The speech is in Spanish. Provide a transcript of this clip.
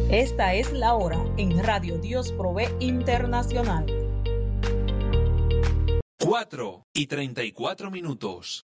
Esta es la hora en Radio Dios Provee Internacional. 4:34.